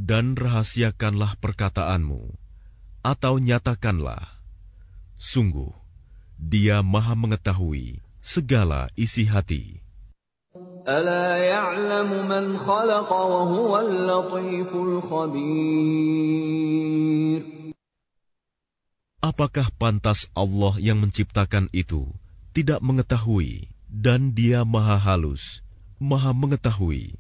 dan rahasiakanlah perkataanmu, atau nyatakanlah. Sungguh, Dia Maha mengetahui segala isi hati. ألا يعلم من خلق وهو اللطيف الخبير. Apakah pantas Allah yang menciptakan itu tidak mengetahui, dan Dia Maha halus, Maha mengetahui.